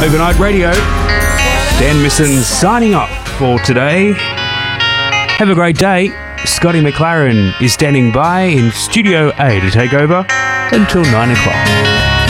Overnight Radio. Dan Misson signing off for today. Have a great day. Scotty McLaren is standing by in Studio A to take over until 9 o'clock.